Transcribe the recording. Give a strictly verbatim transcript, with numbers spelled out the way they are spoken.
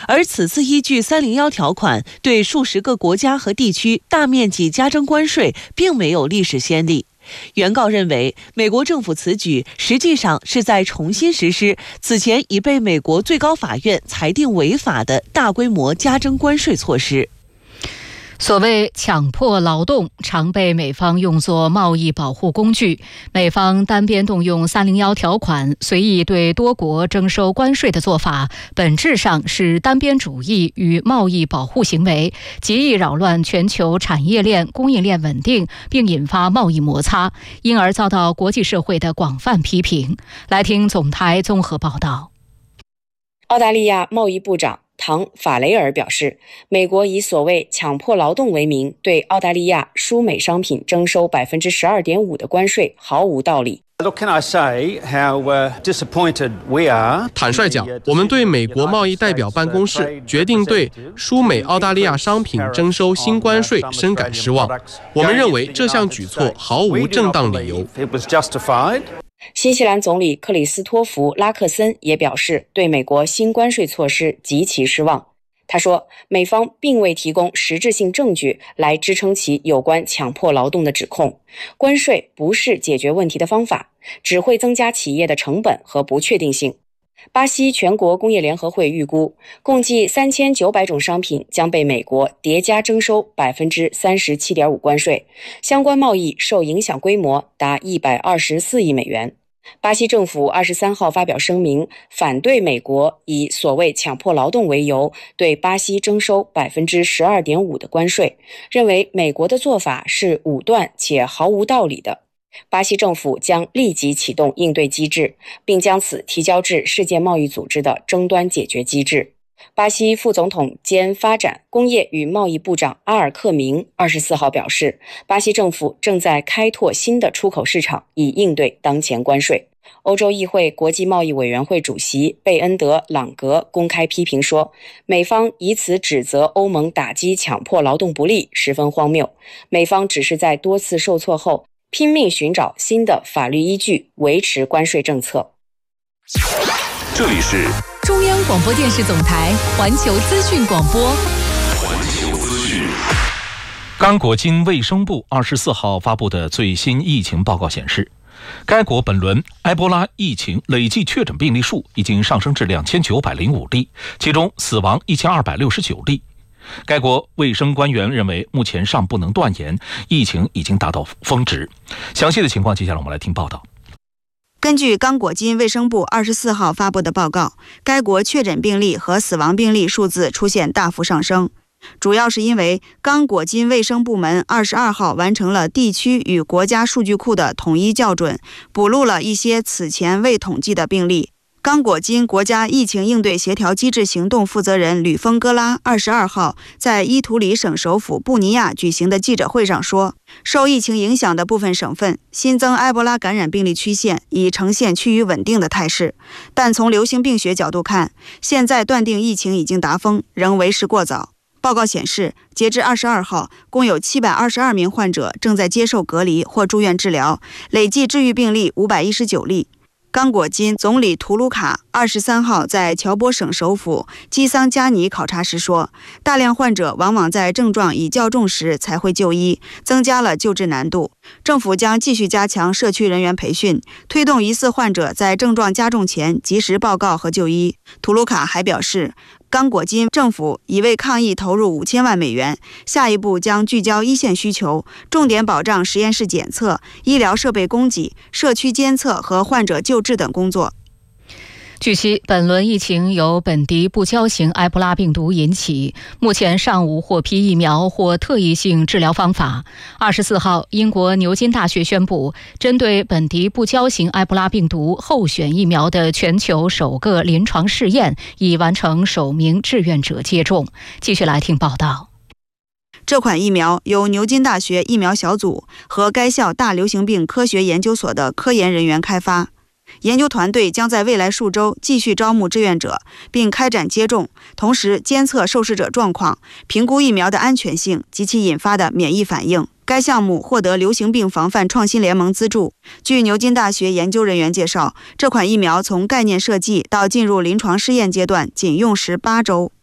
而此次依据三零一条款对数十个国家和地区大面积加征关税，并没有历史先例。原告认为，美国政府此举实际上是在重新实施此前已被美国最高法院裁定违法的大规模加征关税措施。 所谓强迫劳动常被美方用作贸易保护工具，美方单边动用三零一条款随意对多国征收关税的做法，本质上是单边主义与贸易保护行为，极易扰乱全球产业链供应链稳定，并引发贸易摩擦，因而遭到国际社会的广泛批评。来听总台综合报道。 澳大利亚贸易部长唐法雷尔表示，美国以所谓强迫劳动为名，对澳大利亚输美商品征收 百分之十二点五 的关税毫无道理。 坦率讲，我们对美国贸易代表办公室决定对输美澳大利亚商品征收新关税深感失望。我们认为这项举措毫无正当理由。 新西兰总理克里斯托弗·拉克森也表示，对美国新关税措施极其失望。他说，美方并未提供实质性证据来支撑其有关强迫劳动的指控。关税不是解决问题的方法，只会增加企业的成本和不确定性。巴西全国工业联合会预估，共计三千九百种商品将被美国叠加征收 百分之三十七点五 关税，相关贸易受影响规模达一百二十四亿美元。巴西政府二十三号发表声明，反对美国以所谓强迫劳动为由对巴西征收 百分之十二点五 的关税，认为美国的做法是武断且毫无道理的。巴西政府将立即启动应对机制，并将此提交至世界贸易组织的争端解决机制。巴西副总统兼发展、工业与贸易部长阿尔克明二十四号表示，巴西政府正在开拓新的出口市场，以应对当前关税。欧洲议会国际贸易委员会主席贝恩德·朗格公开批评说，美方以此指责欧盟打击强迫劳动不力，十分荒谬。美方只是在多次受挫后拼命寻找新的法律依据，维持关税政策。 这里是中央广播电视总台环球资讯广播。 环球资讯。 刚果金卫生部二十四号发布的最新疫情报告显示，该国本轮埃博拉疫情累计确诊病例数已经上升至两千九百零五例，其中死亡一千二百六十九例。该国卫生官员认为，目前尚不能断言疫情已经达到峰值。详细的情况，接下来我们来听报道。 根据刚果金卫生部二十四号发布的报告，该国确诊病例和死亡病例数字出现大幅上升，主要是因为刚果金卫生部门二十二号完成了地区与国家数据库的统一校准，补录了一些此前未统计的病例。刚果金国家疫情应对协调机制行动负责人吕峰戈拉二十二号在伊图里省首府布尼亚举行的记者会上说，受疫情影响的部分省份新增埃博拉感染病例曲线已呈现趋于稳定的态势，但从流行病学角度看，现在断定疫情已经达峰仍为时过早。报告显示，截至二十二号，共有七百二十二名患者正在接受隔离或住院治疗，累计治愈病例五百一十九例。刚果金总理图卢卡二十三号在乔波省首府基桑加尼考察时说，大量患者往往在症状已较重时才会就医，增加了救治难度。政府将继续加强社区人员培训，推动疑似患者在症状加重前及时报告和就医。图卢卡还表示，刚果金政府已为抗疫投入五千万美元，下一步将聚焦一线需求，重点保障实验室检测、医疗设备供给、社区监测和患者救治等工作。 据悉，本轮疫情由本地不交型埃博拉病毒引起，目前尚无获批疫苗或特异性治疗方法。二十四号，英国牛津大学宣布，针对本地不交型埃博拉病毒候选疫苗的全球首个临床试验已完成首名志愿者接种。继续来听报道。 这款疫苗由牛津大学疫苗小组和该校大流行病科学研究所的科研人员开发。研究团队将在未来数周继续招募志愿者，并开展接种，同时监测受试者状况，评估疫苗的安全性及其引发的免疫反应。该项目获得流行病防范创新联盟资助。据牛津大学研究人员介绍，这款疫苗从概念设计到进入临床试验阶段仅用时八周。